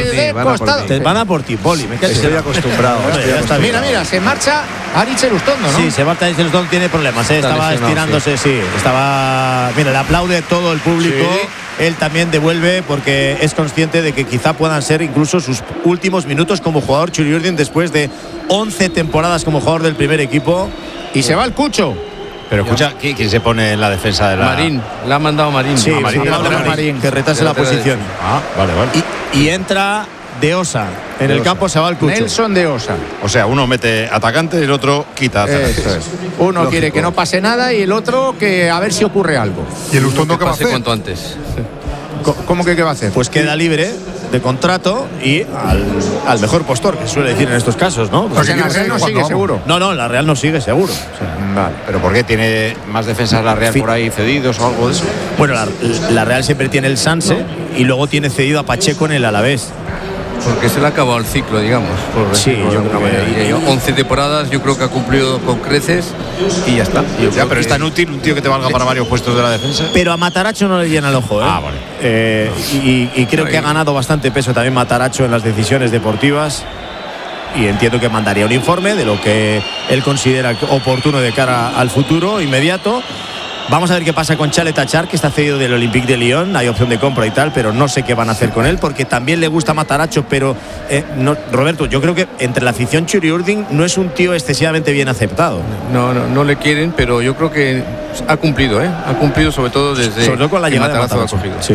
van a por ti, Poli. Estoy acostumbrado. Mira, se marcha a Richard Ustondo, ¿no? Sí, se marcha Richard Ustondo, tiene problemas. Estaba estirándose, Mira, le aplaude todo el público. Sí. Él también devuelve porque es consciente de que quizá puedan ser incluso sus últimos minutos como jugador Churi Urdin después de 11 temporadas como jugador del primer equipo. Y se va el Cucho. Pero escucha, ¿quién se pone en la defensa de la...? Marín, la ha mandado Marín. Sí, Marín, que retase la posición. Vale. Y entra De Osa. En el campo se va el Cucho. Nelson De Osa. O sea, uno mete atacante y el otro quita atacante. Eso es. Uno quiere que no pase nada y el otro que a ver si ocurre algo. ¿Y el Ustondo qué va a hacer? Cuanto antes. ¿Cómo que qué va a hacer? Pues queda libre de contrato y al mejor postor, que suele decir en estos casos, ¿no? Pues en la Real no sigue seguro. No, en la Real no sigue seguro. Vale. ¿Pero por qué? ¿Tiene más defensas la Real por ahí cedidos o algo de eso? Bueno, la Real siempre tiene el Sanse y luego tiene cedido a Pacheco en el Alavés. Porque se le ha acabado el ciclo, digamos. Sí, yo creo que 11 temporadas, yo creo que ha cumplido con creces y ya está. Pero es tan útil un tío que te valga para varios puestos de la defensa. Pero a Mataracho no le llena el ojo, vale. Y creo que ha ganado bastante peso también Mataracho en las decisiones deportivas. Y entiendo que mandaría un informe de lo que él considera oportuno de cara al futuro inmediato. Vamos a ver qué pasa con Chalet Achar, que está cedido del Olympique de Lyon. Hay opción de compra y tal, pero no sé qué van a hacer con él, porque también le gusta Mataracho. Pero, Roberto, yo creo que entre la afición Churi Urdin no es un tío excesivamente bien aceptado. No le quieren, pero yo creo que ha cumplido, Ha cumplido sobre todo con la llegada de Mataracho. Sí.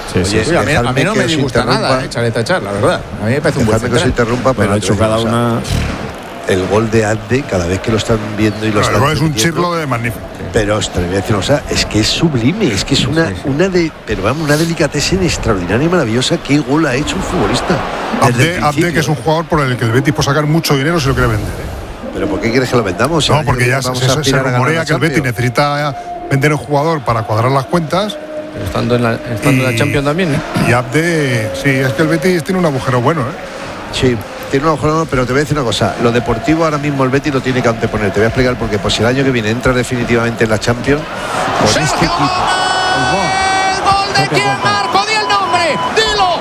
A mí no me disgusta nada, Chalet Achar, la verdad. A mí me parece un buen central. Que se interrumpa, pero ha hecho cada una... El gol de Abde, cada vez que lo están viendo y lo están... El gol es un chirlo de magnífico. Pero te voy a decir, es que es sublime, es que es una delicatessen extraordinaria y maravillosa. ¿Qué gol ha hecho un futbolista? Abde, que es un jugador por el que el Betis puede sacar mucho dinero si lo quiere vender. ¿Pero por qué quieres que lo vendamos? No, porque ya se rumorea que el Betis necesita vender un jugador para cuadrar las cuentas. Pero estando en la Champions también, Y Abde, sí, es que el Betis tiene un agujero bueno, Sí. Tiene un agujero, pero te voy a decir una cosa. Lo deportivo ahora mismo el Betis lo tiene que anteponer. Te voy a explicar por qué. Pues si el año que viene entra definitivamente en la Champions, con este equipo. ¿El gol de quién, Marco? Di el nombre. Dilo.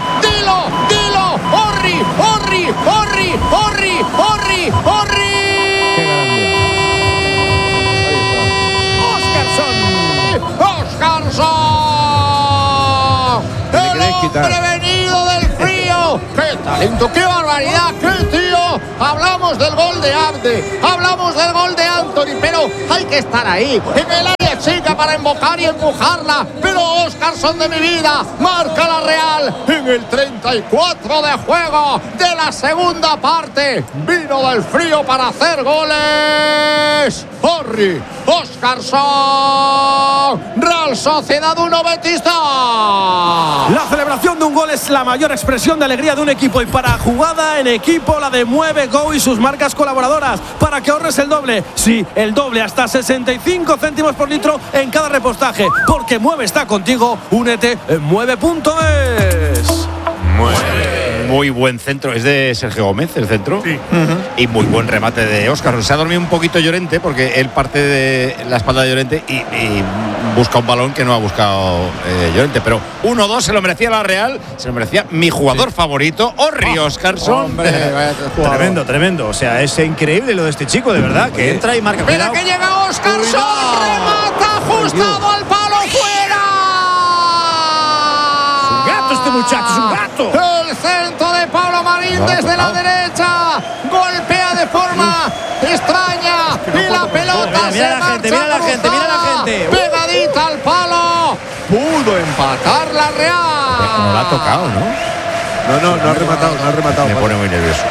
Oscarson. El hombre venido del frío. ¡Qué talento! ¡Qué barbaridad! ¡Qué tío! Hablamos del gol de Abde, hablamos del gol de Anthony, pero hay que estar ahí, en el área chica para invocar y empujarla. Pero Oscarson de mi vida marca la Real en el 34 de juego de la segunda parte. Vino del frío para hacer goles. Orri, Oscarson, Real Sociedad 1, Betis 2. La celebración de un gol es la mayor expresión de alegría de un equipo, y para jugada en equipo la de Mueve Go y sus marcas colaboradoras, para que ahorres el doble. Sí, el doble, hasta 65 céntimos por litro en cada repostaje, porque Mueve está contigo. Únete en mueve.es. Muy buen centro, es de Sergio Gómez el centro. Sí. Y muy buen remate de Óscar. Se ha dormido un poquito Llorente, porque él parte de la espalda de Llorente y busca un balón que no ha buscado Llorente. Pero 1-2 se lo merecía la Real, se lo merecía mi jugador favorito, Orri Óscarson. Tremendo. O sea, es increíble lo de este chico, de verdad, que entra y marca. Mira que llega Óscarson, remata ajustado al palo, fuera. Es un gato este muchacho, es un gato. El centro de Pablo Marín desde la derecha, golpea de forma extraña y la pelota se marcha. Mira la gente. Pegadita al palo, pudo empatar la Real. No la ha tocado, ¿no? No ha rematado. Me pone muy nervioso.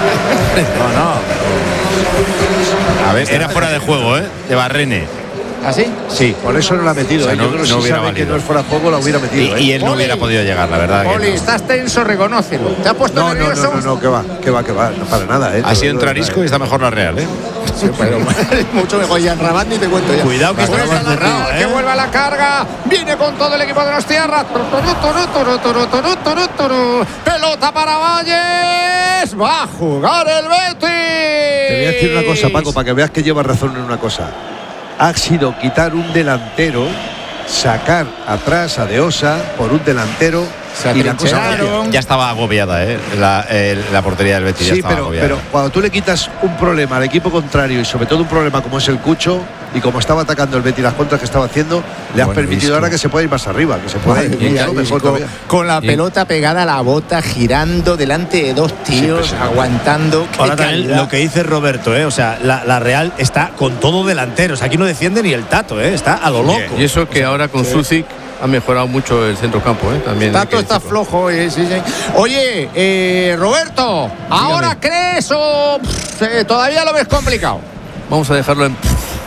A ver, era fuera de juego, de Barrene. ¿Ah, sí? Sí. Por eso no la ha metido. O sea, yo creo que si sabe que no es fuera de juego, la hubiera metido. Y él no hubiera podido llegar, la verdad. Poli, estás tenso, reconócelo. ¿Te ha puesto nervioso? No, que va. No para nada, Ha sido entrar Isco y está mejor la Real, Sí, pero mucho mejor ya en Rabat, ni te cuento ya. Cuidado que que vuelva la carga. Viene con todo el equipo de los tierras. Pelota para Valle. goles. Va a jugar el Betis. Te voy a decir una cosa, Paco, para que veas que llevas razón en una cosa. Ha sido quitar un delantero, sacar atrás a De Osa por un delantero y la cosa ya estaba agobiada, la portería del Betis. Sí, ya estaba agobiada. pero cuando tú le quitas un problema al equipo contrario y sobre todo un problema como es el Cucho y como estaba atacando el Betis, las contras que estaba haciendo, le has permitido ahora que se pueda ir más arriba, que se pueda ir mejor todavía. Con la pelota pegada a la bota, girando delante de dos tíos, aguantando. Ahora también lo que dice Roberto, o sea, la Real está con todo delanteros. Aquí no defiende ni el Tato, está a lo loco. Y eso que ahora con Susic ha mejorado mucho el centrocampo, también. Tato está flojo, sí. Oye, Roberto, ¿ahora crees o todavía lo ves complicado? Vamos a dejarlo en...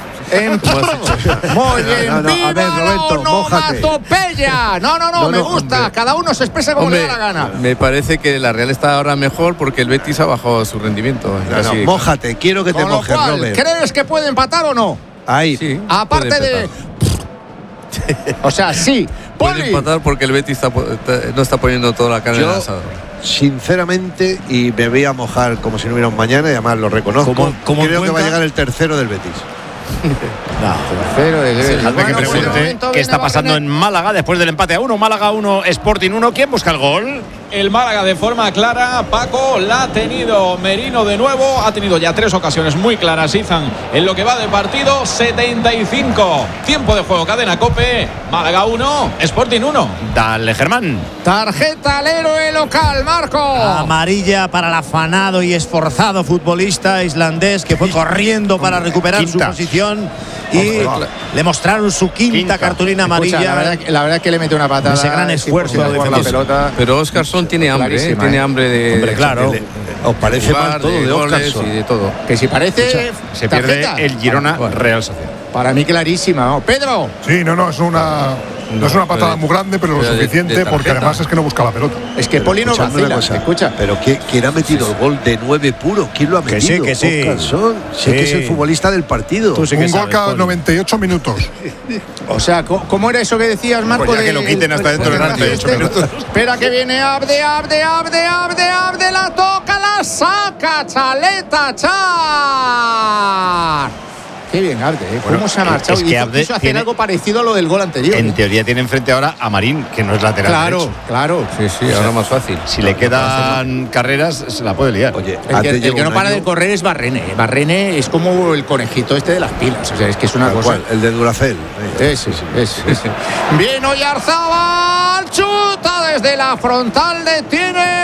Muy bien, a ver, Roberto, mójate. No, me gusta. Hombre. Cada uno se expresa como le da la gana. Me parece que la Real está ahora mejor porque el Betis ha bajado su rendimiento. Mójate, quiero que te mojes, Robert. ¿Crees que puede empatar o no? Ahí. Sí, aparte de... O sea, sí. Puede empatar porque el Betis no está poniendo toda la carne en el asador. Sinceramente, y me voy a mojar como si no hubiera un mañana, y además lo reconozco, creo que va a llegar el tercero del Betis. Dejadme que pregunte qué está pasando en Málaga después del empate a 1. Málaga 1, Sporting 1. ¿Quién busca el gol? El Málaga de forma clara, Paco, la ha tenido Merino de nuevo, ha tenido ya 3 ocasiones muy claras, Izan, en lo que va de partido. 75, tiempo de juego, cadena COPE, Málaga 1, Sporting 1. Dale, Germán. Tarjeta al héroe local, Marco. Amarilla para el afanado y esforzado futbolista islandés que fue corriendo para recuperar su posición y le mostraron su quinta cartulina amarilla. Escucha, la verdad es que le mete una patada. Ese gran esfuerzo de la pelota. Pero Óscarson tiene hambre, tiene hambre de... Hombre, claro. ¿Os parece mal todo de Óscarson? Y de todo. Que si parece... Se pierde el Girona Real Sociedad. Para mí clarísima, ¿no? Pedro. Sí, no, es una patada muy grande, pero lo suficiente porque además es que no busca la pelota. Es que Poli no vacila, escucha. Pero ¿quién ha metido el gol de 9 puro? ¿Quién lo ha metido? Que sí. Sí, que es el futbolista del partido. Un gol cada 98 minutos. O sea, ¿cómo era eso que decías, Marco? Pues ya que lo quiten hasta dentro de 98 minutos. Espera que viene Abde, la toca, la saca, Chaleta, Char. Qué bien, Abde, ¿Cómo se ha marchado? Es que Abde quiso hacer algo parecido a lo del gol anterior. En teoría tiene enfrente ahora a Marín, que no es lateral derecho. Claro. Sí, ahora más fácil. Si le quedan carreras, se la puede liar. Oye, el que no para de correr es Barrene. Barrene es como el conejito de las pilas. O sea, es que es una cosa. El de Duracell. Sí. Bien, Oyarzábal, chuta desde la frontal, detiene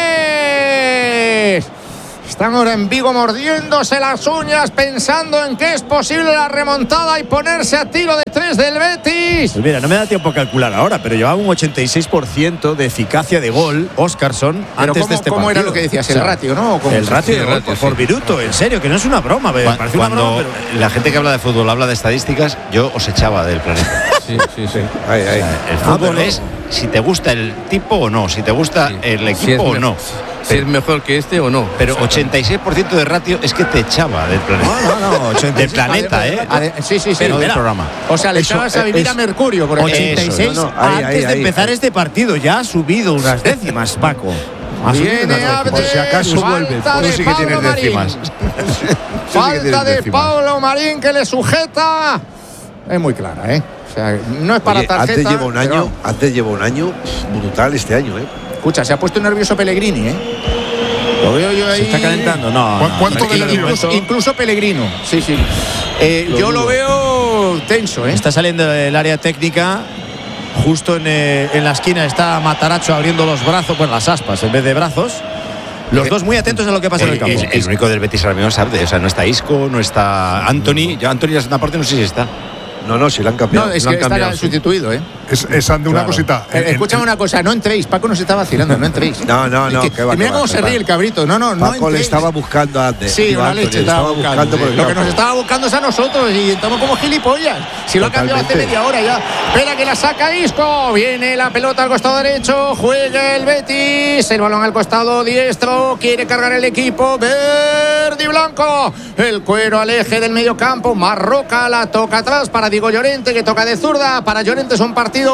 Valles. Están ahora en Vigo mordiéndose las uñas, pensando en que es posible la remontada y ponerse a tiro de 3 del Betis. Pues mira, no me da tiempo a calcular ahora, pero llevaba un 86% de eficacia de gol Óscarson antes de este partido. ¿Cómo era lo que decías? ¿El ratio, no? El ratio de gol por minuto, en serio, que no es una broma. Cuando la gente que habla de fútbol habla de estadísticas, yo os echaba del planeta. Sí. El fútbol es si te gusta el tipo o no, si te gusta el equipo o no. Si es mejor que este o no. Pero 86% de ratio es que te echaba del planeta. No, 86. Del planeta, Sí. Pero del programa. O sea, le echabas a vivir a Mercurio, por ejemplo. 86 antes de empezar este partido. Ya ha subido unas décimas, Paco. Viene Abde, por si acaso vuelve. Tú sí que tienes décimas. Falta de Pablo Marín que le sujeta. Es muy clara, O sea, no es para tarjeta. Antes lleva un año brutal este año, Escucha, se ha puesto nervioso Pellegrini, Lo veo yo ahí. ¿Se está calentando? No. ¿Cuánto de nervioso? Incluso Pellegrino. Sí. Yo lo veo tenso, Está saliendo del área técnica. Justo en la esquina está Mataracho abriendo los brazos, las aspas en vez de brazos. Los dos muy atentos a lo que pasa en el campo. El único del Betis ahora mismo es Abde. O sea, no está Isco, no está Anthony. Yo Anthony en la segunda parte no sé si está. No, si la han cambiado. No, es que está sustituido, Es de una cosita. Escúchame una cosa, no entréis. Paco nos está vacilando, no entréis. No. Mira cómo se ríe el cabrito. No Paco le estaba buscando antes. Sí, una leche estaba buscando. Lo que nos estaba buscando es a nosotros y estamos como gilipollas. Si lo ha cambiado hace media hora ya. Espera que la saca Isco. Viene la pelota al costado derecho. Juega el Betis. El balón al costado diestro. Quiere cargar el equipo verde y blanco. El cuero al eje del medio campo. Marroca la toca atrás para Diego Llorente, que toca de zurda. Para Llorente es un partido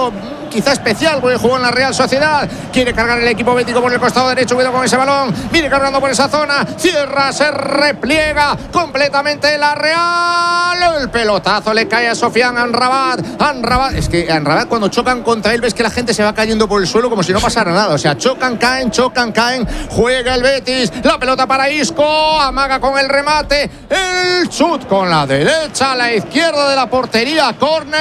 quizá especial, porque jugó en la Real Sociedad. Quiere cargar el equipo bético por el costado derecho, cuidado con ese balón, viene cargando por esa zona, cierra, se repliega completamente la Real. El pelotazo le cae a Sofiane Amrabat. Es que Amrabat, cuando chocan contra él, ves que la gente se va cayendo por el suelo como si no pasara nada. O sea, chocan, caen. Juega el Betis, la pelota para Isco, amaga con el remate, el chut con la derecha, a la izquierda de la portería,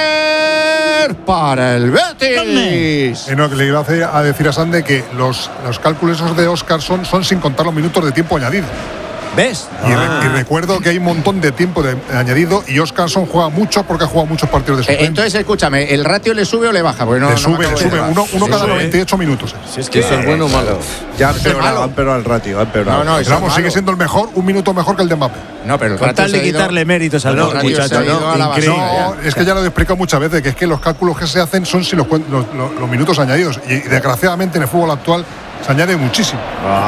córner para el Betis. No, que le iba a decir a Sande que los cálculos esos de Óscar son sin contar los minutos de tiempo añadido. ¿Ves? Y recuerdo que hay un montón de tiempo de añadido y Óscarsson juega mucho porque ha jugado muchos partidos de suplente. Entonces, escúchame, ¿el ratio le sube o le baja? Porque le sube. Uno cada 98 minutos. Si es que eso es bueno o malo. Ya han empeorado el ratio. Vamos, sigue siendo el mejor, un minuto mejor que el de Mbappé. No, pero el ratio de quitarle méritos al muchacho. No, es que ya lo he explicado muchas veces, que es que los cálculos que se hacen son sin los minutos añadidos. Y desgraciadamente en el fútbol actual se añade muchísimo.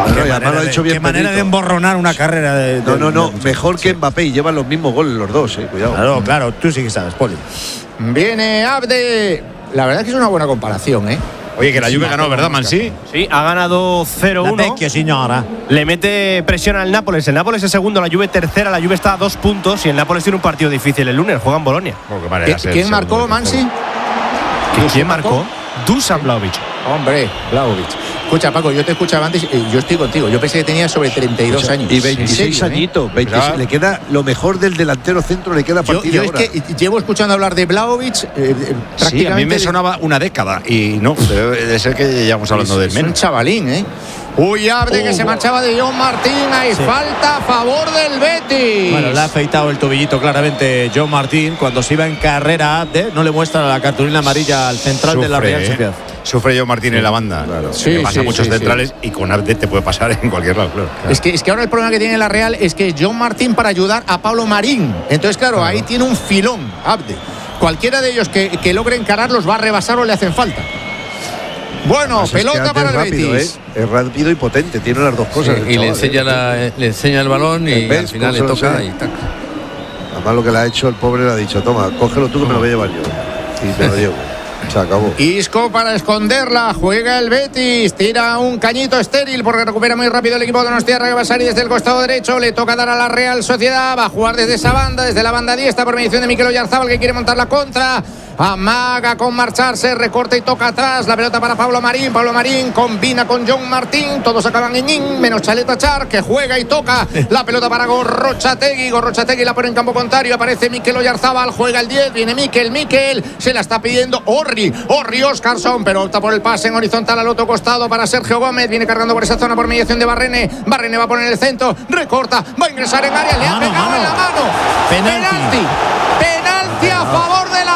Qué manera de emborronar una carrera de no, mejor que Mbappé, y llevan los mismos goles los dos, cuidado. Claro, tú sí que sabes, Poli. Viene Abde. La verdad es que es una buena comparación, Oye, que la Juve ganó, ¿verdad, Mansi? Sí, ha ganado 0-1. Señora. Le mete presión al Nápoles. El Nápoles es segundo, la Juve tercera. La Juve está a 2 puntos y el Nápoles tiene un partido difícil el lunes. Juega en Bolonia. ¿Quién marcó, Mansi? ¿Quién marcó? Dusan Vlahovic. Hombre, Vlahovic. Escucha, Paco, yo te escuchaba antes y yo estoy contigo. Yo pensé que tenía sobre 32 años. Y 26 añitos. 26, le queda lo mejor del delantero centro, le queda a partir de ahora. Es que llevo escuchando hablar de Vlahovic prácticamente. Sí, a mí me sonaba una década y no, debe ser que llevamos hablando de menos. Un chavalín, Uy, Abde, que se marchaba de John Martín. Hay falta a favor del Betis. Bueno, le ha afeitado el tobillito claramente John Martín. Cuando se iba en carrera, Abde no le muestra la cartulina amarilla al central de la Real Sociedad. Sufre John Martín en la banda. Claro. Pasa muchos centrales y con Abde te puede pasar en cualquier lado. Claro. Es que ahora el problema que tiene la Real es que John Martín para ayudar a Pablo Marín. Entonces, claro, ahí tiene un filón, Abde. Cualquiera de ellos que logre encararlos va a rebasar o le hacen falta. Bueno, pelota para el Betis. Es rápido y potente, tiene las dos cosas. Y le enseña el balón y al final le toca y tac. Además lo que le ha hecho el pobre le ha dicho, toma, cógelo tú que me lo voy a llevar yo. Y te lo llevo. Se acabó. Isco para esconderla, juega el Betis, tira un cañito estéril porque recupera muy rápido el equipo de Donostiarra, que va a salir desde el costado derecho, le toca dar a la Real Sociedad, va a jugar desde esa banda, desde la banda diestra por mediación de Mikel Oyarzabal, que quiere montar la contra. Amaga con marcharse, recorta y toca atrás, la pelota para Pablo Marín combina con John Martín, todos acaban en in, menos Chaleta Char, que juega y toca la pelota para Gorrochategui la pone en campo contrario, aparece Mikel Oyarzabal, juega el 10, viene Mikel, se la está pidiendo Orri Óscarsson, pero opta por el pase en horizontal al otro costado para Sergio Gómez, viene cargando por esa zona por mediación de Barrene va a poner el centro, recorta, va a ingresar en área, le ha pegado en la mano, penalti a favor de la